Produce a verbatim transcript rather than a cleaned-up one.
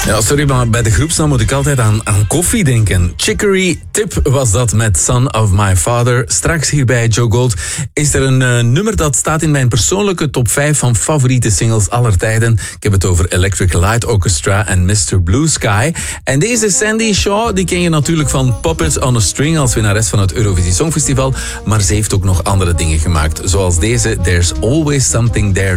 Ja, sorry, maar bij de groepsnaam moet ik altijd aan, aan koffie denken. Chicory Tip was dat met Son of My Father. Straks hier bij Joe Gold is er een uh, nummer dat staat in mijn persoonlijke top vijf van favoriete singles aller tijden. Ik heb het over Electric Light Orchestra en mister Blue Sky. En deze Sandy Shaw, die ken je natuurlijk van Puppet on a String als winnares van het Eurovisie Songfestival. Maar ze heeft ook nog andere dingen gemaakt, zoals deze There's Always Something There